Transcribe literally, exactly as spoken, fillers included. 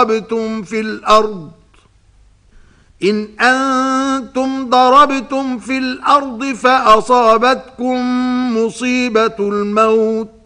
ضربتم في الأرض إن أنتم ضربتم في الأرض فأصابتكم مصيبة الموت